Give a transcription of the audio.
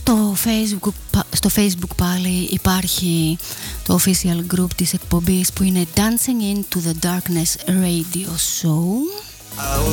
Στο Facebook πάλι υπάρχει το official group της εκπομπής που είναι Dancing into the Darkness Radio Show.